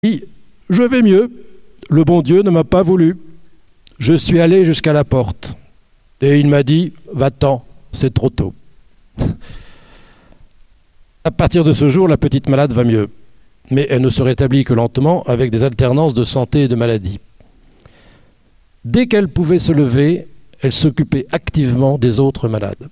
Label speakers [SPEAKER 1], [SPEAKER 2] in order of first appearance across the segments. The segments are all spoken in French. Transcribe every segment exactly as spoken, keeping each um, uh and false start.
[SPEAKER 1] dit « Je vais mieux, le bon Dieu ne m'a pas voulu. Je suis allé jusqu'à la porte. Et il m'a dit « Va-t'en, c'est trop tôt. » À partir de ce jour, la petite malade va mieux. Mais elle ne se rétablit que lentement avec des alternances de santé et de maladie. Dès qu'elle pouvait se lever, elle s'occupait activement des autres malades.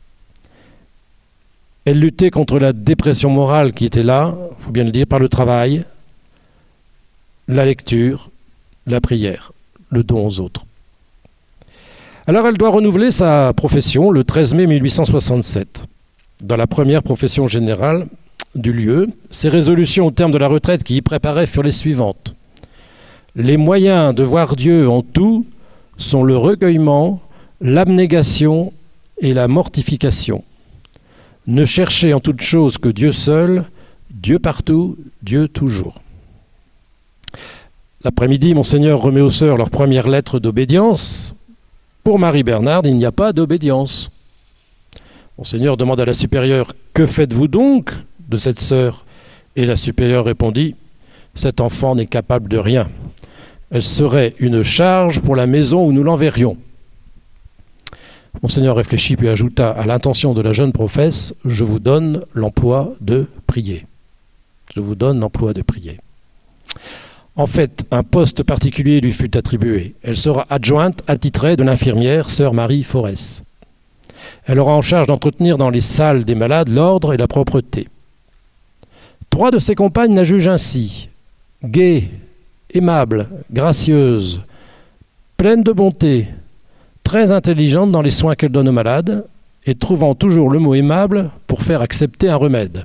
[SPEAKER 1] Elle luttait contre la dépression morale qui était là, il faut bien le dire, par le travail, la lecture, la prière, le don aux autres. Alors elle doit renouveler sa profession le treize mai mille huit cent soixante-sept. Dans la première profession générale du lieu, ses résolutions au terme de la retraite qui y préparaient furent les suivantes. Les moyens de voir Dieu en tout sont le recueillement, l'abnégation et la mortification. Ne cherchez en toute chose que Dieu seul, Dieu partout, Dieu toujours. L'après-midi, Monseigneur remet aux sœurs leur première lettre d'obédience. Pour Marie Bernarde, il n'y a pas d'obédience. Monseigneur demande à la supérieure « Que faites-vous donc de cette sœur ?» Et la supérieure répondit « Cet enfant n'est capable de rien. Elle serait une charge pour la maison où nous l'enverrions. » Monseigneur réfléchit puis ajouta à l'intention de la jeune professe « Je vous donne l'emploi de prier. » Je vous donne l'emploi de prier. En fait, un poste particulier lui fut attribué. Elle sera adjointe attitrée de l'infirmière sœur Marie Forès. Elle aura en charge d'entretenir dans les salles des malades l'ordre et la propreté. Trois de ses compagnes la jugent ainsi, gaie, aimable, gracieuse, pleine de bonté, très intelligente dans les soins qu'elle donne aux malades et trouvant toujours le mot aimable pour faire accepter un remède.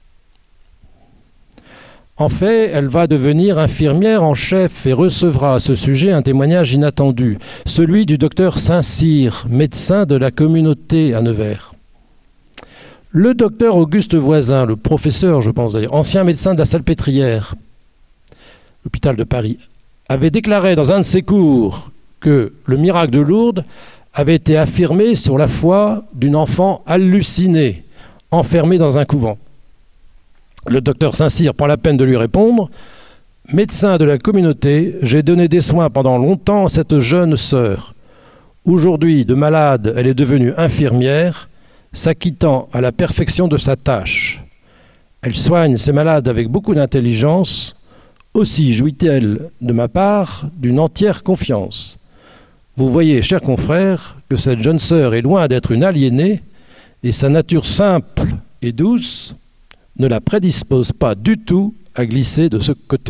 [SPEAKER 1] En fait, elle va devenir infirmière en chef et recevra à ce sujet un témoignage inattendu, celui du docteur Saint-Cyr, médecin de la communauté à Nevers. Le docteur Auguste Voisin, le professeur, je pense d'ailleurs, ancien médecin de la Salpêtrière, l'hôpital de Paris, avait déclaré dans un de ses cours que le miracle de Lourdes avait été affirmé sur la foi d'une enfant hallucinée, enfermée dans un couvent. Le docteur Saint-Cyr prend la peine de lui répondre « Médecin de la communauté, j'ai donné des soins pendant longtemps à cette jeune sœur. Aujourd'hui, de malade, elle est devenue infirmière, s'acquittant à la perfection de sa tâche. Elle soigne ses malades avec beaucoup d'intelligence. Aussi jouit-elle, de ma part, d'une entière confiance. Vous voyez, chers confrères, que cette jeune sœur est loin d'être une aliénée, et sa nature simple et douce ne la prédispose pas du tout à glisser de ce côté. »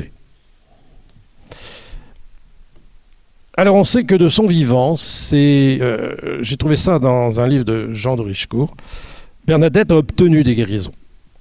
[SPEAKER 1] Alors on sait que de son vivant, c'est, euh, j'ai trouvé ça dans un livre de Jean de Richecourt, Bernadette a obtenu des guérisons.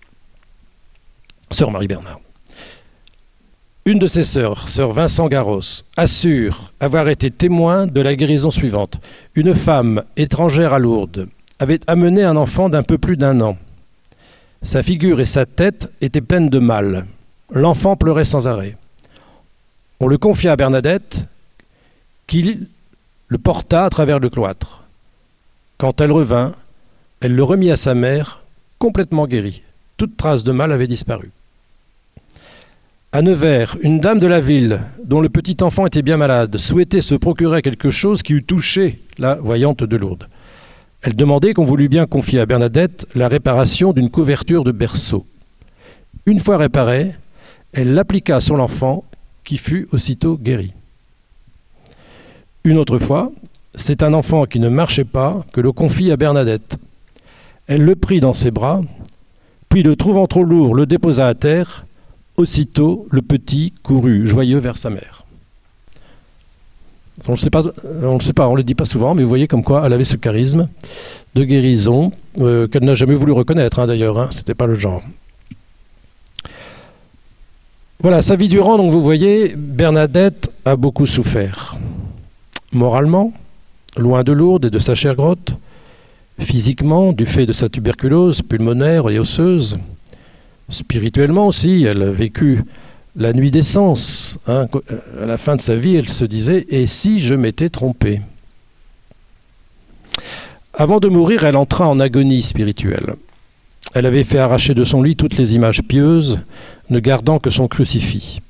[SPEAKER 1] Sœur Marie Bernard. Une de ses sœurs, sœur Vincent Garros, assure avoir été témoin de la guérison suivante. Une femme étrangère à Lourdes avait amené un enfant d'un peu plus d'un an. Sa figure et sa tête étaient pleines de mal. L'enfant pleurait sans arrêt. On le confia à Bernadette, qui le porta à travers le cloître. Quand elle revint, elle le remit à sa mère, complètement guéri. Toute trace de mal avait disparu. À Nevers, une dame de la ville, dont le petit enfant était bien malade, souhaitait se procurer quelque chose qui eût touché la voyante de Lourdes. Elle demandait qu'on voulût bien confier à Bernadette la réparation d'une couverture de berceau. Une fois réparée, elle l'appliqua sur l'enfant, qui fut aussitôt guéri. Une autre fois, c'est un enfant qui ne marchait pas que l'on confie à Bernadette. Elle le prit dans ses bras, puis le trouvant trop lourd, le déposa à terre. Aussitôt, le petit courut joyeux vers sa mère. On ne le sait pas, on le sait pas, on le dit pas souvent, mais vous voyez comme quoi elle avait ce charisme de guérison euh, qu'elle n'a jamais voulu reconnaître, hein, d'ailleurs. Hein, c'était pas le genre. Voilà, sa vie durant, donc vous voyez, Bernadette a beaucoup souffert. Moralement, loin de Lourdes et de sa chère grotte. Physiquement, du fait de sa tuberculose pulmonaire et osseuse. Spirituellement aussi, elle a vécu la nuit des sens. Hein. À la fin de sa vie, elle se disait « Et si je m'étais trompée ?» Avant de mourir, elle entra en agonie spirituelle. Elle avait fait arracher de son lit toutes les images pieuses, ne gardant que son crucifix.